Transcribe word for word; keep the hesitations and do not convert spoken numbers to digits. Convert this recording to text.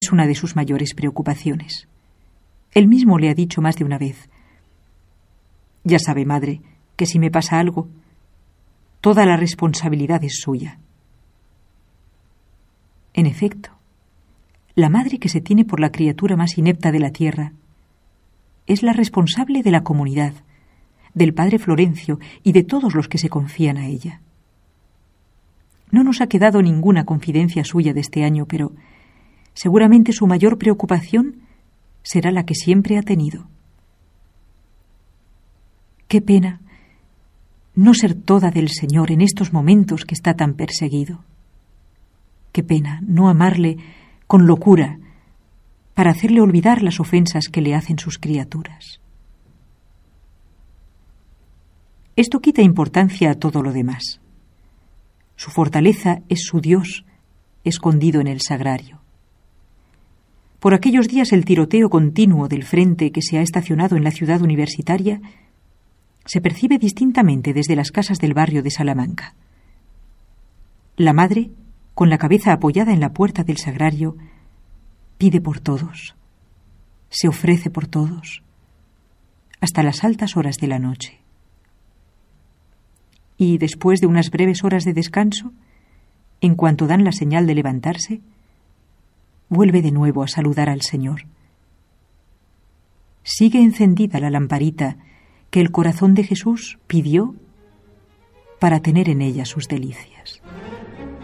es una de sus mayores preocupaciones. Él mismo le ha dicho más de una vez: ya sabe, madre, que si me pasa algo, toda la responsabilidad es suya. En efecto, la madre que se tiene por la criatura más inepta de la tierra es la responsable de la comunidad, del padre Florencio y de todos los que se confían a ella. No nos ha quedado ninguna confidencia suya de este año, pero seguramente su mayor preocupación será la que siempre ha tenido. Qué pena no ser toda del Señor en estos momentos que está tan perseguido. Qué pena no amarle con locura para hacerle olvidar las ofensas que le hacen sus criaturas. Esto quita importancia a todo lo demás. Su fortaleza es su Dios, escondido en el sagrario. Por aquellos días el tiroteo continuo del frente que se ha estacionado en la ciudad universitaria se percibe distintamente desde las casas del barrio de Salamanca. La madre, con la cabeza apoyada en la puerta del sagrario, pide por todos, se ofrece por todos, hasta las altas horas de la noche. Y después de unas breves horas de descanso, en cuanto dan la señal de levantarse, vuelve de nuevo a saludar al Señor. Sigue encendida la lamparita que el corazón de Jesús pidió para tener en ella sus delicias.